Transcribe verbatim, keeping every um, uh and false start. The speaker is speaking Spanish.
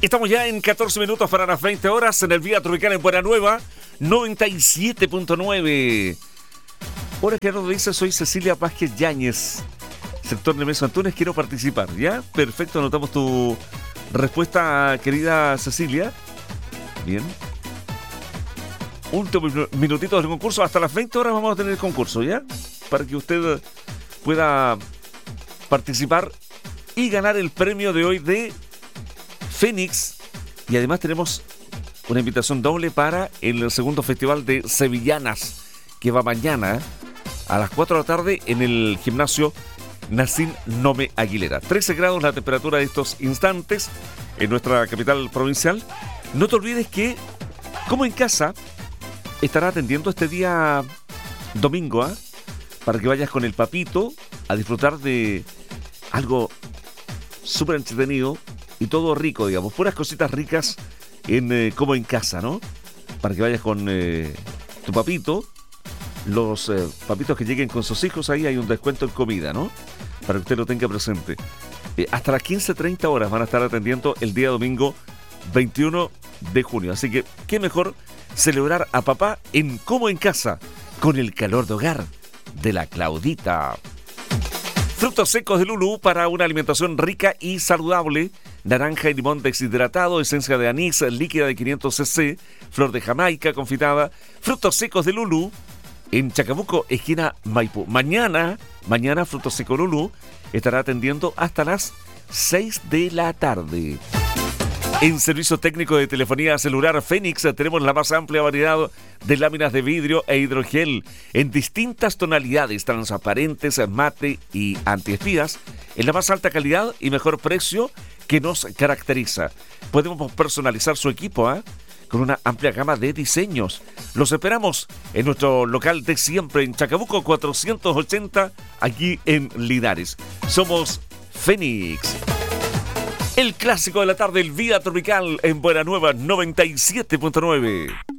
Estamos ya en catorce minutos para las veinte horas en el Vía Tropical en Buena Nueva, noventa y siete punto nueve. Hola, Gerardo dice, soy Cecilia Vázquez Yáñez, sector Nemesio Antunes, quiero participar, ¿ya? Perfecto, anotamos tu respuesta, querida Cecilia. Bien. Último minutito del concurso, hasta las veinte horas vamos a tener el concurso, ¿ya? Para que usted pueda participar y ganar el premio de hoy de Fénix. Y además tenemos una invitación doble para el segundo festival de Sevillanas, que va mañana a las cuatro de la tarde en el gimnasio Nacín Nome Aguilera. trece grados la temperatura de estos instantes en nuestra capital provincial. No te olvides que, como en casa, estará atendiendo este día domingo, ¿eh? Para que vayas con el papito a disfrutar de algo súper entretenido y todo rico, digamos, puras cositas ricas en eh, como en casa, ¿no? Para que vayas con eh, tu papito, los eh, papitos que lleguen con sus hijos, ahí hay un descuento en comida, ¿no? Para que usted lo tenga presente. Eh, hasta las quince treinta horas van a estar atendiendo el día domingo veintiuno de junio. Así que, qué mejor celebrar a papá en como en casa, con el calor de hogar de la Claudita. Frutos secos de Lulú para una alimentación rica y saludable. Naranja y limón deshidratado, esencia de anís líquida de quinientos centilitros, flor de Jamaica confitada. Frutos secos de Lulú en Chacabuco, esquina Maipú. Mañana, mañana Frutos secos Lulú estará atendiendo hasta las seis de la tarde. En servicio técnico de telefonía celular Fénix tenemos la más amplia variedad de láminas de vidrio e hidrogel en distintas tonalidades, transparentes, mate y antiespías, en la más alta calidad y mejor precio que nos caracteriza. Podemos personalizar su equipo, ¿eh? Con una amplia gama de diseños. Los esperamos en nuestro local de siempre en Chacabuco cuatrocientos ochenta, aquí en Linares. Somos Fénix. El clásico de la tarde, el Vía Tropical en Buena Nueva noventa y siete punto nueve.